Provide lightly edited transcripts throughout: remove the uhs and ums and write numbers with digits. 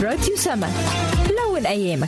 راديو سما. لون أيامك.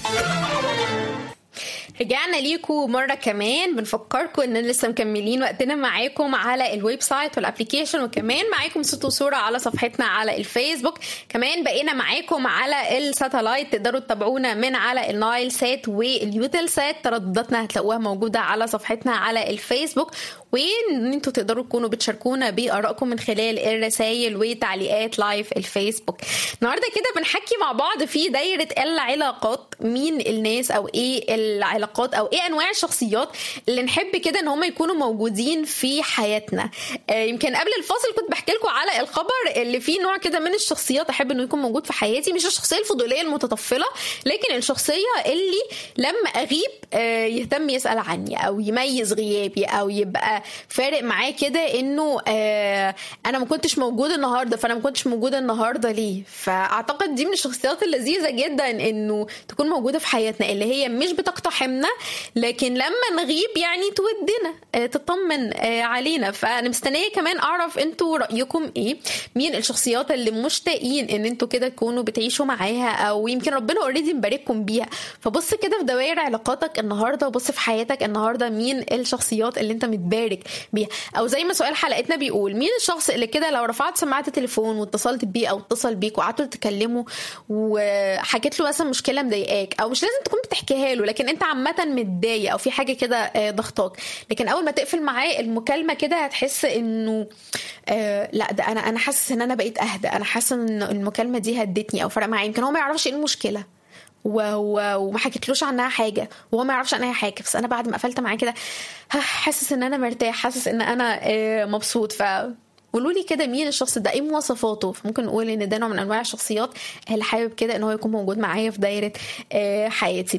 رجعنا ليكم مرة كمان، بنفكركم ان لسه مكملين وقتنا معاكم على الويب سايت والابليكيشن، وكمان معاكم صوت وصورة على صفحتنا على الفيسبوك. كمان بقينا معاكم على الساتلايت، تقدروا تتابعونا من على النايل سات واليوتل سات. تردداتنا هتلاقوها موجودة على صفحتنا على الفيسبوك، وان انتوا تقدروا تكونوا بتشاركونا بآرائكم من خلال الرسائل وتعليقات لايف الفيسبوك. النهارده كده بنحكي مع بعض في دايرة العلاقات، مين الناس او ايه العلاقات او ايه انواع الشخصيات اللي نحب كده ان هم يكونوا موجودين في حياتنا. يمكن قبل الفاصل كنت بحكي لكم على الخبر اللي فيه نوع كده من الشخصيات احب انه يكون موجود في حياتي، مش الشخصيه الفضوليه المتطفله، لكن الشخصيه اللي لما اغيب يهتم يسال عني او يميز غيابي او يبقى فارق معاه كده انه انا ما كنتش موجود النهارده، فانا ما كنتش موجوده النهارده ليه. فاعتقد دي من الشخصيات اللذيذه جدا انه تكون موجوده في حياتنا، اللي هي مش بتقتحمنا لكن لما نغيب يعني تودنا تطمن علينا. فانا مستنيه كمان اعرف انتوا رايكم ايه، مين الشخصيات اللي مشتاقين ان انتوا كده تكونوا بتعيشوا معاها او يمكن ربنا اوريدي مبارككم بيها. فبص كده في دوائر علاقاتك النهارده وبص في حياتك النهارده مين الشخصيات اللي انت متبارك بيها، او زي ما سؤال حلقتنا بيقول مين الشخص اللي كده لو رفعت سماعه التليفون واتصلت بيه او اتصل بيك وقعدتوا تتكلموا وحكيت له مثلا مشكله مضايقاك، او مش لازم تكون بتحكيها له لكن انت عامه متضايق او في حاجه كده ضغطاك، لكن اول ما تقفل معاه المكالمه كده هتحس انه لا ده انا حاسس ان انا بقيت اهدى، انا حاسه ان المكالمه دي هدتني او فرق معايا. يمكن هو ما يعرفش ايه المشكله وما حكيتلوش عنها حاجه وهو ما يعرفش عنها حاجه، بس انا بعد ما قفلت معاه كده حاسس ان انا مرتاح، حاسس ان انا مبسوط. قولوا لي كده مين الشخص ده، ايه مواصفاته. فممكن نقول ان ده نوع من انواع الشخصيات اللي حابب كده ان هو يكون موجود معايا في دايره حياتي.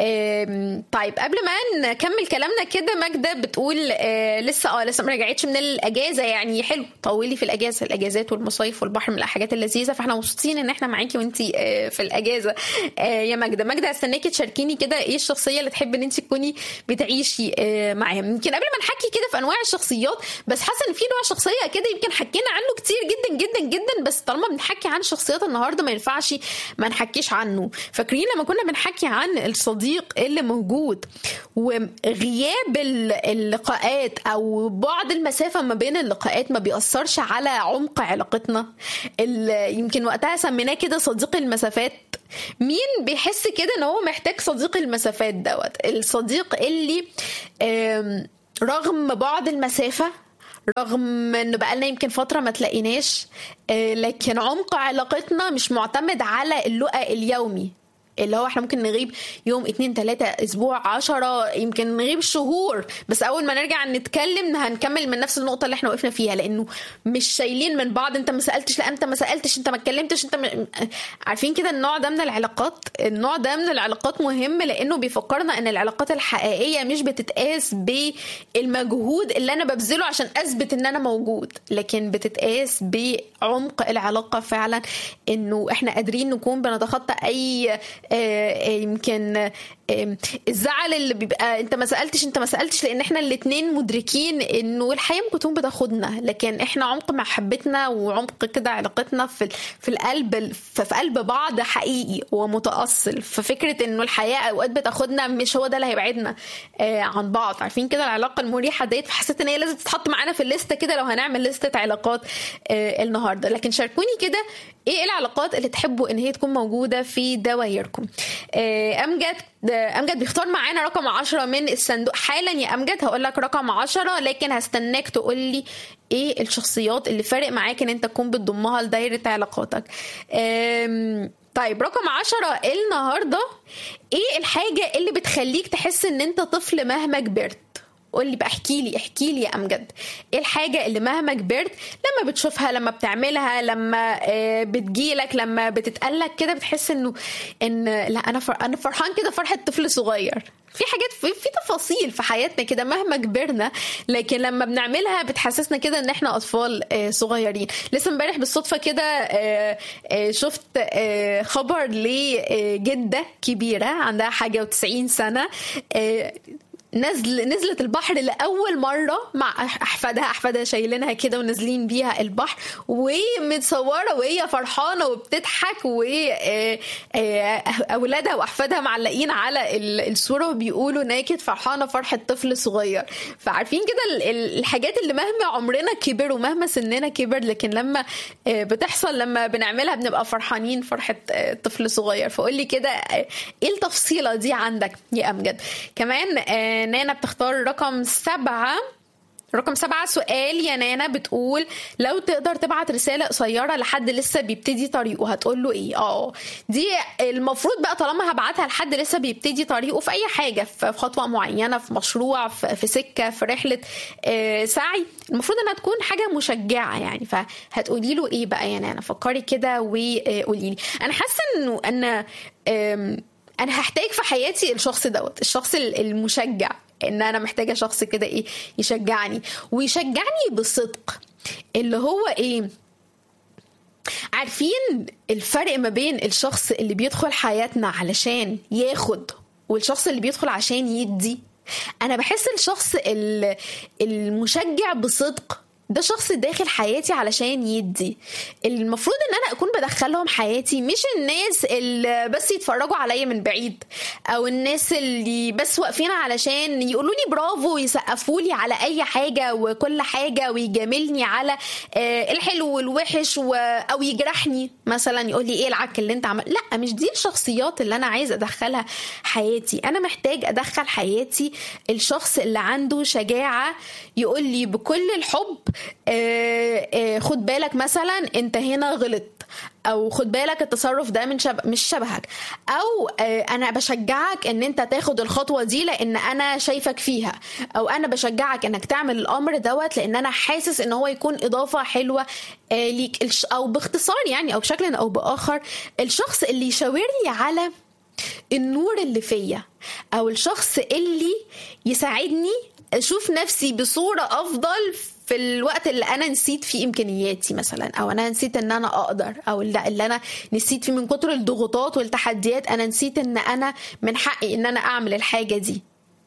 طيب قبل ما نكمل كلامنا كده، ماجده بتقول لسه ما رجعتش من الاجازه، يعني حلو طولي في الاجازه، الاجازات والمصايف والبحر من الحاجات اللذيذه، فاحنا مبسوطين ان احنا معاكي وانتي في الاجازه يا ماجده. هستناكي تشاركيني كده ايه الشخصيه اللي تحبي ان انتي تكوني بتعيشي معاها. يمكن قبل ما نحكي كده في انواع الشخصيات، بس حاسه ان في نوع شخصيه كده يمكن حكينا عنه كتير جدا جدا جدا، بس طالما بنحكي عن شخصيات النهارده ما ينفعش ما نحكيش عنه. فاكرين لما كنا بنحكي عن الصديق اللي موجود وغياب اللقاءات او بعد المسافه ما بين اللقاءات ما بيأثرش على عمق علاقتنا؟ يمكن وقتها سميناه كده صديق المسافات. مين بيحس كده ان هو محتاج صديق المسافات دوت؟ الصديق اللي رغم بعد المسافه، رغم انه بقالنا يمكن فترة ما تلاقيناش، لكن عمق علاقتنا مش معتمد على اللقاء اليومي اللي هو احنا ممكن نغيب يوم 2 3 اسبوع 10 يمكن نغيب شهور، بس اول ما نرجع نتكلم هنكمل من نفس النقطة اللي احنا وقفنا فيها، لانه مش شايلين من بعض. انت ما سألتش، لا انت ما سألتش، انت ما اتكلمتش، عارفين كده النوع ده من العلاقات. النوع ده من العلاقات مهم لانه بيفكرنا ان العلاقات الحقيقية مش بتتقاس بالمجهود اللي انا ببذله عشان اثبت ان انا موجود، لكن بتتقاس بعمق العلاقة فعلا، انه احنا قادرين نكون بنتخطى اي يمكن الزعل اللي بيبقى انت ما سألتش لان احنا الاتنين مدركين انه الحياة ممكن تكون بتاخدنا، لكن احنا عمق محبتنا وعمق كده علاقتنا في القلب، في قلب بعض حقيقي ومتأصل. ففكرة انه الحياة اوقات بتاخدنا مش هو ده اللي هيبعدنا عن بعض. عارفين كده العلاقة المريحة ديت، فحسيت ان هي لازم تتحط معانا في الليستة كده لو هنعمل لستة علاقات النهاردة. لكن شاركوني كده ايه العلاقات اللي تحبوا ان هي تكون موجودة في دوايركم. امجد بيختار معانا رقم 10 من الصندوق حالا. يا امجد هقول لك رقم 10، لكن هستناك تقول لي ايه الشخصيات اللي فارق معاك ان انت تكون بتضمها لدايرة علاقاتك. طيب رقم 10 النهاردة، ايه الحاجة اللي بتخليك تحس ان انت طفل مهما كبرت؟ قول لي بقى، احكي لي يا امجد ايه الحاجه اللي مهما كبرت لما بتشوفها، لما بتعملها، لما بتجيلك، لما بتتقلك كده بتحس ان لا انا فرحان كده فرحه طفل صغير. في حاجات في تفاصيل في حياتنا كده مهما كبرنا لكن لما بنعملها بتحسسنا كده ان احنا اطفال صغيرين. لسه امبارح بالصدفه كده شفت خبر لجده كبيره عندها حاجه و90 سنه، نزلت البحر لأول مرة مع أحفادها شايلينها كده ونازلين بيها البحر ومتصورة وهي فرحانة وبتضحك وأولادها وأحفادها معلقين على الصورة وبيقولوا ناكد فرحانة فرحة طفل صغير. فعارفين كده الحاجات اللي مهما عمرنا كبر ومهما سننا كبر لكن لما بتحصل لما بنعملها بنبقى فرحانين فرحة طفل صغير. فقولي كده ايه التفصيلة دي عندك يا أمجد؟ كمان نانا بتختار رقم 7. سؤال يا نانا بتقول لو تقدر تبعت رسالة قصيرة لحد لسه بيبتدي طريقه هتقول له ايه؟ دي المفروض بقى طالما هبعتها لحد لسه بيبتدي طريقه في اي حاجة، في خطوة معينة، في مشروع، في سكة، في رحلة سعي، المفروض انها تكون حاجة مشجعة يعني. فهتقولي له ايه بقى يا نانا؟ فكري كده وقولي لي. انا حاسة انه انا هحتاج في حياتي الشخص المشجع، ان انا محتاجة شخص كده ايه يشجعني ويشجعني بصدق. اللي هو ايه، عارفين الفرق ما بين الشخص اللي بيدخل حياتنا علشان ياخد والشخص اللي بيدخل عشان يدي؟ انا بحس الشخص المشجع بصدق ده شخص داخل حياتي علشان يدي. المفروض ان انا اكون بدخلهم حياتي، مش الناس اللي بس يتفرجوا عليا من بعيد او الناس اللي بس واقفين علشان يقولوا لي برافو ويسقفوا لي على اي حاجة وكل حاجة ويجاملني على الحلو والوحش او يجرحني مثلا يقول لي ايه العك اللي انت عمل. لا، مش دي الشخصيات اللي انا عايز ادخلها حياتي. انا محتاج ادخل حياتي الشخص اللي عنده شجاعة يقول لي بكل الحب خد بالك مثلا انت هنا غلط، او خد بالك التصرف ده مش شبهك، او انا بشجعك ان انت تاخد الخطوة دي لان انا شايفك فيها، او انا بشجعك انك تعمل الامر دوت لان انا حاسس ان هو يكون اضافة حلوة ليك. او باختصار يعني او بشكل او باخر الشخص اللي يشاور لي على النور اللي فيا، او الشخص اللي يساعدني اشوف نفسي بصورة افضل في الوقت اللي انا نسيت فيه امكانياتي مثلا، او انا نسيت ان انا اقدر، او اللي انا نسيت فيه من كتر الضغوطات والتحديات انا نسيت ان انا من حقي ان انا اعمل الحاجة دي.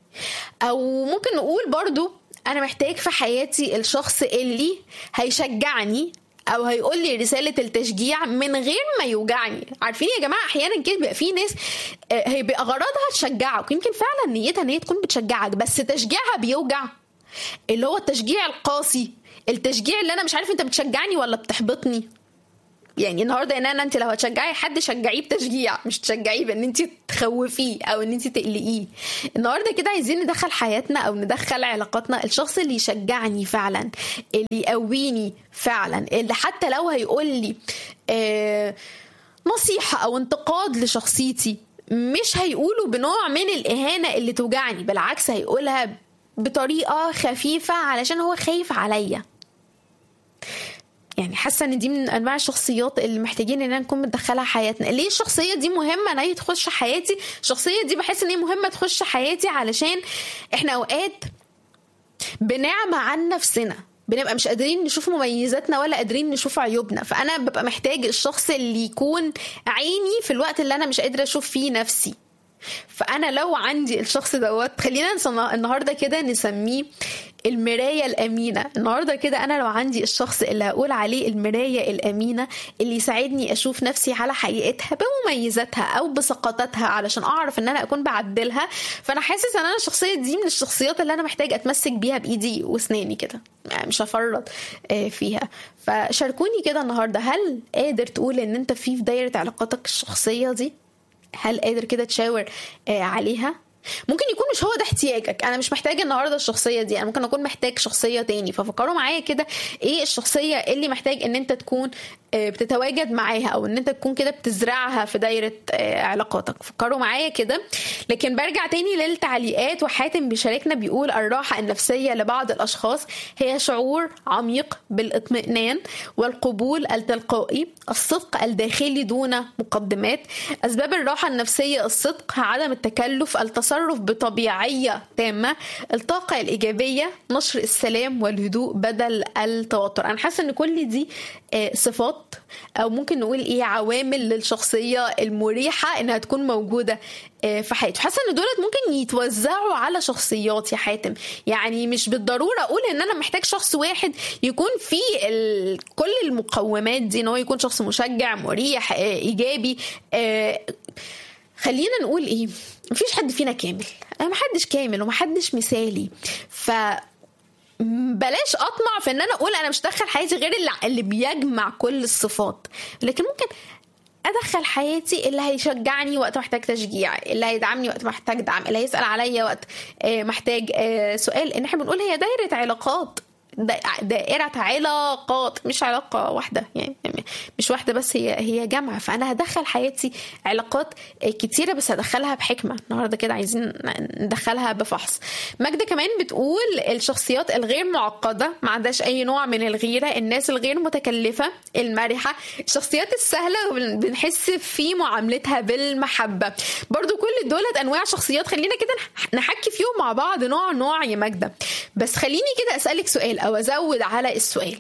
او ممكن نقول برضو انا محتاج في حياتي الشخص اللي هيشجعني او هيقول لي رسالة التشجيع من غير ما يوجعني. عارفين يا جماعة احيانا كده بيبقى في ناس هيبقى غرضها تشجعك، يمكن فعلا نيتها ان هي تكون بتشجعك بس تشجيعها بيوجع، اللي هو التشجيع القاسي، التشجيع اللي انا مش عارف انت بتشجعني ولا بتحبطني. يعني النهارده ان انت لو هتشجعي حد شجعيه بتشجيع، مش تشجعيه بان انت تخوفيه او ان انت تقلقيه. النهارده كده عايزين ندخل حياتنا او ندخل علاقاتنا الشخص اللي يشجعني فعلا، اللي يقويني فعلا، اللي حتى لو هيقول لي نصيحة او انتقاد لشخصيتي مش هيقوله بنوع من الاهانة اللي توجعني، بالعكس هيقولها بطريقة خفيفة علشان هو خايف عليا. يعني حاسة ان دي من انواع الشخصيات اللي محتاجين ان نكون مدخلها حياتنا. ليه الشخصية دي مهمة ان هي تخش حياتي؟ الشخصية دي بحس ان هي مهمة تخش حياتي علشان احنا اوقات بنعمة عن نفسنا، بنبقى مش قادرين نشوف مميزاتنا ولا قادرين نشوف عيوبنا. فانا ببقى محتاج الشخص اللي يكون عيني في الوقت اللي انا مش قادرة اشوف فيه نفسي. فانا لو عندي الشخص دوت، خلينا النهارده كده نسميه المراية الأمينة. النهارده كده أنا لو عندي الشخص اللي هقول عليه المراية الأمينة اللي يساعدني أشوف نفسي على حقيقتها بمميزاتها أو بسقطاتها علشان أعرف إن أنا أكون بعدلها، فأنا حاسس إن أنا الشخصية دي من الشخصيات اللي أنا محتاج أتمسك بيها بإيدي وأسناني كده، مش هفرط فيها. فشاركوني كده النهارده، هل قادر تقول إن أنت في دايرة علاقاتك الشخصية دي؟ هل قادر كده تشاور عليها؟ ممكن يكون مش هو ده احتياجك، انا مش محتاجه النهارده الشخصيه دي، انا ممكن اكون محتاج شخصيه تاني. ففكروا معايا كده ايه الشخصيه اللي محتاج ان انت تكون بتتواجد معاها او ان انت تكون كده بتزرعها في دايره علاقاتك. فكروا معايا كده. لكن برجع تاني للتعليقات، وحاتم بيشاركنا بيقول الراحه النفسيه لبعض الاشخاص هي شعور عميق بالاطمئنان والقبول التلقائي، الصدق الداخلي دون مقدمات. اسباب الراحه النفسيه الصدق، عدم التكلف، التصرف بطبيعيه تامه، الطاقه الايجابيه، نشر السلام والهدوء بدل التوتر. انا حاسه ان كل دي صفات صفات او ممكن نقول ايه عوامل للشخصيه المريحه انها تكون موجوده في حياته. حاسه ان دولت ممكن يتوزعوا على شخصيات يا حاتم، يعني مش بالضروره اقول ان انا محتاج شخص واحد يكون فيه كل المقومات دي، ان هو يكون شخص مشجع مريح ايجابي. خلينا نقول ايه، مفيش حد فينا كامل، محدش كامل ومحدش مثالي، بلاش اطمع في ان انا اقول انا مش دخل حياتي غير اللي بيجمع كل الصفات. لكن ممكن ادخل حياتي اللي هيشجعني وقت محتاج تشجيع، اللي هيدعمني وقت محتاج دعم، اللي هيسأل عليا وقت محتاج سؤال. ان احنا بنقول هي دايرة علاقات، دائرة علاقات، مش علاقة واحدة، يعني مش واحدة بس، هي جمع. فأنا هدخل حياتي علاقات كتيرة بس هدخلها بحكمة. النهاردة كده عايزين ندخلها بفحص. ماجدة كمان بتقول الشخصيات الغير معقدة، ما عندهاش أي نوع من الغيرة، الناس الغير متكلفة المرحة، الشخصيات السهلة بنحس في معاملتها بالمحبة. برضو كل دولت أنواع شخصيات، خلينا كده نحكي فيهم مع بعض نوع يا ماجدة. بس خليني كده أسألك سؤال أو أزود على السؤال،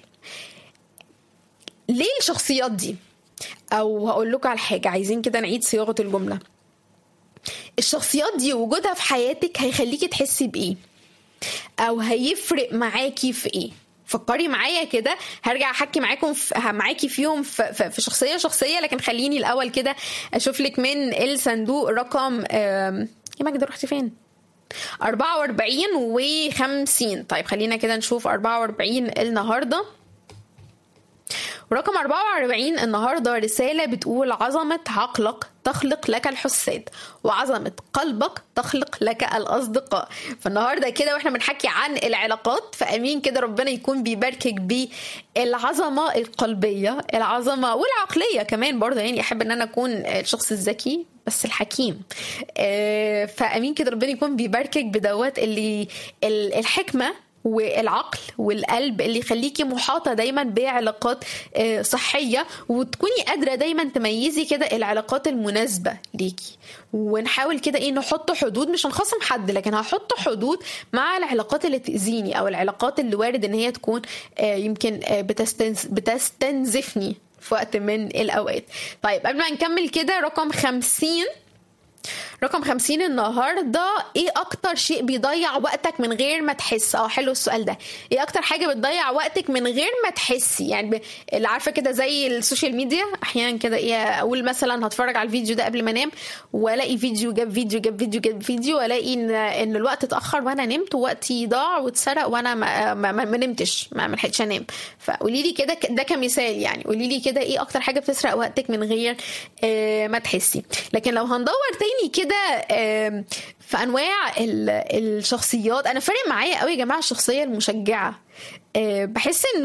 ليه الشخصيات دي؟ أو هقول لكم على حاجة، عايزين كده نعيد صياغة الجملة. الشخصيات دي وجودها في حياتك هيخليكي تحسي بإيه؟ أو هيفرق معاكي في إيه؟ فكري معايا كده، هرجع أحكي معاكي فيهم في شخصية، لكن خليني الأول كده أشوف لك من الصندوق رقم يا ماجدة رحتي فين؟ 44 و50. طيب خلينا كده نشوف 44 النهاردة. ورقم 44 النهاردة رسالة بتقول عظمة عقلك تخلق لك الحساد، وعظمة قلبك تخلق لك الأصدقاء. فالنهاردة كده واحنا بنحكي عن العلاقات، فأمين كده ربنا يكون بيباركك بالعظمة القلبية، العظمة والعقلية كمان برضه. يعني أحب أن أنا أكون الشخص الذكي بس الحكيم. فأمين كده ربنا يكون بيباركك بدوات اللي الحكمة والعقل والقلب اللي يخليكي محاطة دايما بعلاقات صحية، وتكوني قادرة دايما تميزي كده العلاقات المناسبة ليكي. ونحاول كده ايه نحط حدود، مش هنخصم حد لكن هحط حدود مع العلاقات اللي تأذيني او العلاقات اللي وارد ان هي تكون يمكن بتستنزفني في وقت من الأوقات. طيب قبل ما نكمل كده، رقم 50 النهاردة، ايه اكتر شيء بيضيع وقتك من غير ما تحس؟ حلو السؤال ده. ايه اكتر حاجة بتضيع وقتك من غير ما تحسي؟ يعني اللي عارفة كده زي السوشيال ميديا، احيانا كده ايه اقول مثلا هتفرج على الفيديو ده قبل ما انام، والاقي فيديو جاب فيديو، والاقي ان الوقت اتأخر وانا نمت، ووقتي ضاع واتسرق وانا ما نمتش، ما لحقتش انام. فقولي لي كده، ده كمثال يعني، قولي لي كده ايه اكتر حاجة بتسرق وقتك من غير ما تحسي. لكن لو هندور تاني كده في انواع الشخصيات، انا فارق معايا قوي يا جماعه الشخصيه المشجعه. بحس انه